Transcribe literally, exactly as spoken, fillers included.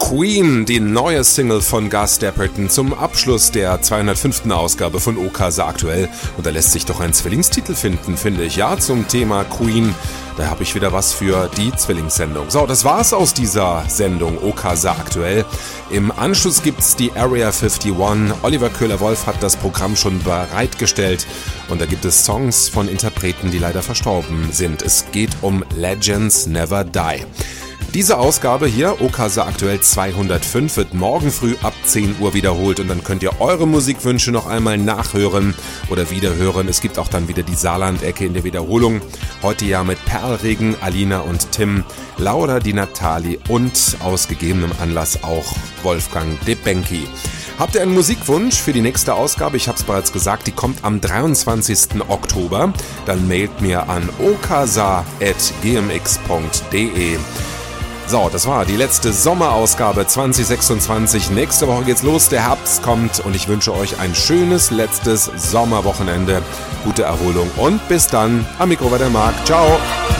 Queen, die neue Single von Gus Dapperton zum Abschluss der zweihundertfünften Ausgabe von Okasa aktuell. Und da lässt sich doch ein Zwillingstitel finden, finde ich. Ja, zum Thema Queen, da habe ich wieder was für die Zwillingssendung. So, das war's aus dieser Sendung Okasa aktuell. Im Anschluss gibt's die Area einundfünfzig. Oliver Köhler-Wolf hat das Programm schon bereitgestellt. Und da gibt es Songs von Interpreten, die leider verstorben sind. Es geht um Legends Never Die. Diese Ausgabe hier, Okasa aktuell zweihundertfünf, wird morgen früh ab zehn Uhr wiederholt und dann könnt ihr eure Musikwünsche noch einmal nachhören oder wiederhören. Es gibt auch dann wieder die Saarland-Ecke in der Wiederholung. Heute ja mit Perlregen, Alina und Tim, Laura, die Nathalie und aus gegebenem Anlass auch Wolfgang Debenki. Habt ihr einen Musikwunsch für die nächste Ausgabe? Ich habe es bereits gesagt, die kommt am dreiundzwanzigsten Oktober. Dann mailt mir an okasa at g m x punkt d e. So, das war die letzte Sommerausgabe zwanzig sechsundzwanzig. Nächste Woche geht's los, der Herbst kommt und ich wünsche euch ein schönes letztes Sommerwochenende. Gute Erholung und bis dann. Am Mikro war der Marc. Ciao.